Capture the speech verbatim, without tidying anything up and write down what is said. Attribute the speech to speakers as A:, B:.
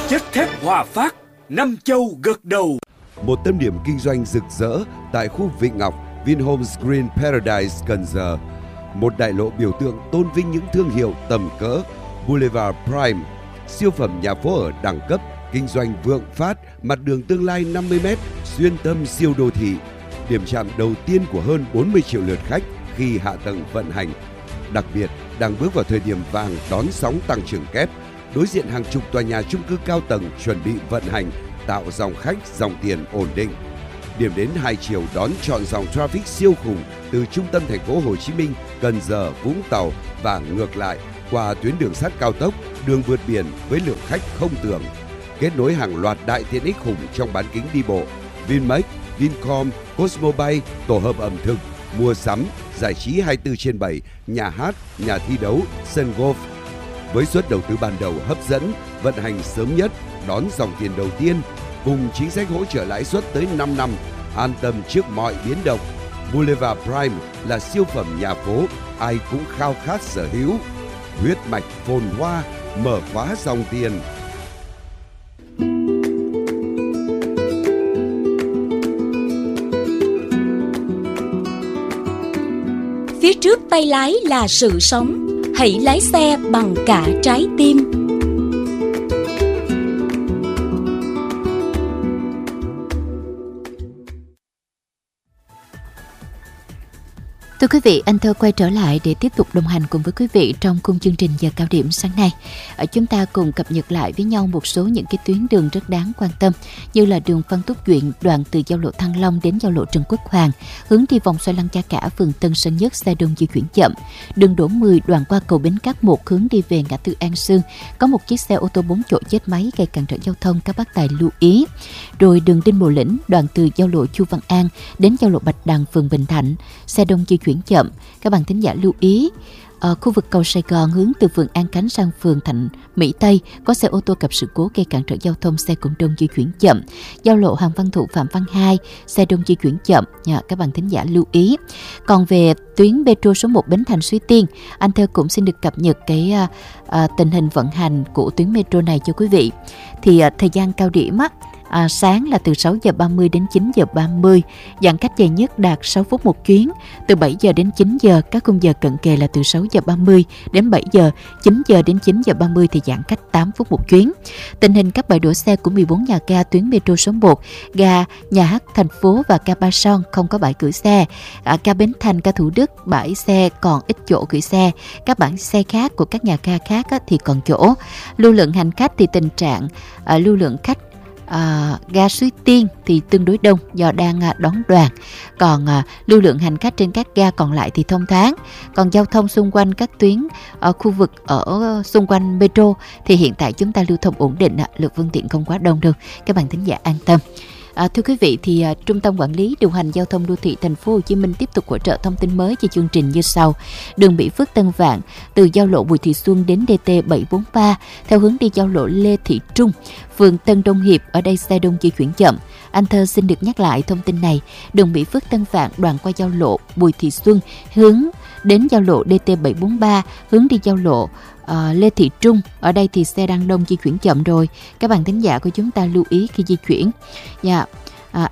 A: Chất thép Hòa Phát, Năm Châu gật đầu.
B: Một tâm điểm kinh doanh rực rỡ tại khu Vịnh Ngọc, Vinhomes Green Paradise, Cần Giờ. Một đại lộ biểu tượng tôn vinh những thương hiệu tầm cỡ. Boulevard Prime, siêu phẩm nhà phố ở đẳng cấp, kinh doanh vượng phát, mặt đường tương lai năm mươi mét, xuyên tâm siêu đô thị. Điểm chạm đầu tiên của hơn bốn mươi triệu lượt khách khi hạ tầng vận hành. Đặc biệt, đang bước vào thời điểm vàng đón sóng tăng trưởng kép, đối diện hàng chục tòa nhà chung cư cao tầng chuẩn bị vận hành, tạo dòng khách, dòng tiền ổn định. Điểm đến hai chiều đón trọn dòng traffic siêu khủng từ trung tâm thành phố Hồ Chí Minh, Cần Giờ, Vũng Tàu và ngược lại qua tuyến đường sắt cao tốc, đường vượt biển với lượng khách không tưởng. Kết nối hàng loạt đại tiện ích khủng trong bán kính đi bộ, Vinmec, Vincom, Cosmobay, tổ hợp ẩm thực, mua sắm, giải trí hai mươi tư trên bảy, nhà hát, nhà thi đấu, sân golf. Với suất đầu tư ban đầu hấp dẫn, vận hành sớm nhất, đón dòng tiền đầu tiên, cùng chính sách hỗ trợ lãi suất tới năm năm, an tâm trước mọi biến động. Boulevard Prime là siêu phẩm nhà phố, ai cũng khao khát sở hữu. Huyết mạch phồn hoa, mở khóa dòng tiền.
C: Phía trước tay lái là sự sống, hãy lái xe bằng cả trái tim.
D: Thưa quý vị, anh Thơ quay trở lại để tiếp tục đồng hành cùng với quý vị trong khung chương trình giờ cao điểm sáng nay. Ở chúng ta cùng cập nhật lại với nhau một số những cái tuyến đường rất đáng quan tâm, như là đường Phan Túc Duyện, đoạn từ giao lộ Thăng Long đến giao lộ Trần Quốc Hoàng, hướng đi vòng xoay Lăng Cha Cả, phường Tân Sơn Nhất, xe đông di chuyển chậm. Đường Đỗ mười, đoạn qua cầu Bến Cát một, hướng đi về ngã tư An Sương, có một chiếc xe ô tô bốn chỗ chết máy gây cản trở giao thông, các bác tài lưu ý. Rồi đường Đinh Bộ Lĩnh, đoạn từ giao lộ Chu Văn An đến giao lộ Bạch Đằng, phường Bình Thạnh, xe đông di chuyển chậm, các bạn thính giả lưu ý. Ở khu vực cầu Sài Gòn hướng từ phường An Khánh sang phường Thạnh Mỹ Tây có xe ô tô gặp sự cố gây cản trở giao thông, xe cũng đông di chuyển chậm. Giao lộ Hoàng Văn Thụ, Phạm Văn Hai, xe đông di chuyển chậm, nhà các bạn thính giả lưu ý. Còn về tuyến metro số một Bến Thành Suối Tiên, anh Thơ cũng xin được cập nhật cái à, à, tình hình vận hành của tuyến metro này cho quý vị. Thì à, thời gian cao điểm á, À, sáng là từ sáu giờ ba mươi đến chín giờ ba mươi, giãn cách dài nhất đạt sáu phút một chuyến. Từ bảy giờ đến chín giờ, các khung giờ cận kề là từ sáu giờ ba mươi đến bảy giờ, chín giờ đến chín giờ ba mươi thì giãn cách tám phút một chuyến. Tình hình các bãi đỗ xe của mười bốn nhà ga tuyến metro số một, ga Nhà hát thành phố và ga Ba Son không có bãi gửi xe. À, ga Bến Thành, ga Thủ Đức bãi xe còn ít chỗ gửi xe. Các bãi xe khác của các nhà ga khác á, thì còn chỗ. Lưu lượng hành khách thì tình trạng à, lưu lượng khách À, ga Suối Tiên thì tương đối đông do đang à, đón đoàn. Còn à, lưu lượng hành khách trên các ga còn lại thì thông thoáng. Còn giao thông xung quanh các tuyến ở khu vực ở xung quanh metro thì hiện tại chúng ta lưu thông ổn định, à, lượng phương tiện không quá đông đâu, các bạn thính giả an tâm. À, thưa quý vị, thì à, Trung tâm Quản lý Điều hành Giao thông Đô thị Thành phố Hồ Chí Minh tiếp tục hỗ trợ thông tin mới cho chương trình như sau. Đường Mỹ Phước Tân Vạn từ giao lộ Bùi Thị Xuân đến đê tê bảy bốn ba theo hướng đi giao lộ Lê Thị Trung, phường Tân Đông Hiệp, ở đây xe đông di chuyển chậm. Anh Thơ xin được nhắc lại thông tin này. Đường Mỹ Phước Tân Vạn đoạn qua giao lộ Bùi Thị Xuân hướng đến giao lộ đê tê bảy bốn ba hướng đi giao lộ Uh, Lê Thị Trung, ở đây thì xe đang đông di chuyển chậm rồi, các bạn thính giả của chúng ta lưu ý khi di chuyển. Dạ.